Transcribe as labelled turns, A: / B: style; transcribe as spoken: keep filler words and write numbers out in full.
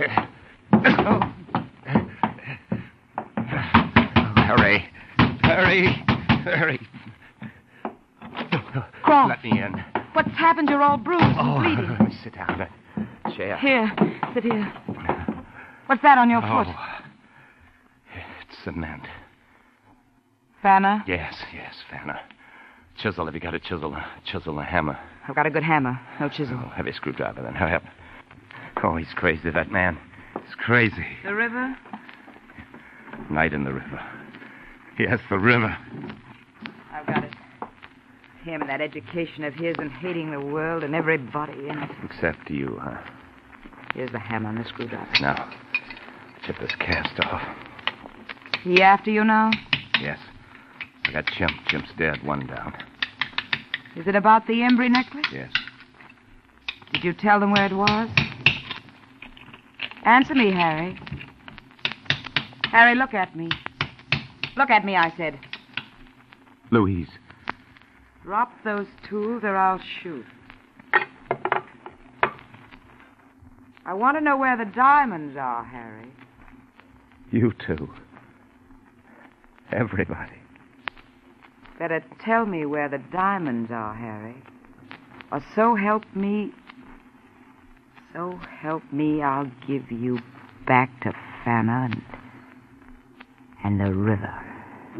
A: Oh. Hurry. Hurry. Hurry.
B: Croft.
A: Let me in.
B: What's happened? You're all bruised and
A: Oh,
B: bleeding.
A: let me sit down. A chair.
B: Here. Sit here. What's that on your foot?
A: Oh. It's cement.
B: Fanner?
A: Yes, yes, Fanner. Chisel. Have you got a chisel? A chisel, a hammer.
B: I've got a good hammer. No chisel.
A: Oh, heavy screwdriver, then. Hurry up. Oh, he's crazy, that man. He's crazy.
B: The river?
A: Night in the river. Yes, the river.
B: I've got it. Him and that education of his and hating the world and everybody in it.
A: Except you, huh?
B: Here's the hammer and the screwdriver.
A: Now, chip this cast off.
B: He after you now?
A: Yes. I got Chimp. Chimp's dead. One down.
B: Is it about the Embry necklace?
A: Yes.
B: Did you tell them where it was? Answer me, Harry. Harry, look at me. Look at me, I said.
A: Louise.
B: Drop those tools or I'll shoot. I want to know where the diamonds are, Harry.
A: You too. Everybody.
B: Better tell me where the diamonds are, Harry. Or so help me... So help me, I'll give you back to Fanner and, and the river.